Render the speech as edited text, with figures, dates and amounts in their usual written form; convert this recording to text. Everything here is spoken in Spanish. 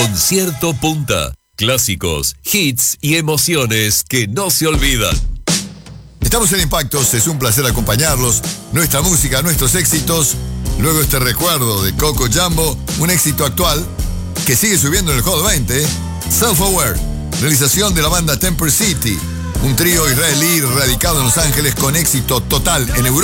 Concierto Punta. Clásicos, hits y emociones que no se olvidan. Estamos en Impactos, es un placer acompañarlos. Nuestra música, nuestros éxitos. Luego este recuerdo de Coco Jambo, un éxito actual que sigue subiendo en el Hot 20. Self-Aware, realización de la banda Temper City, un trío israelí radicado en Los Ángeles con éxito total en Europa.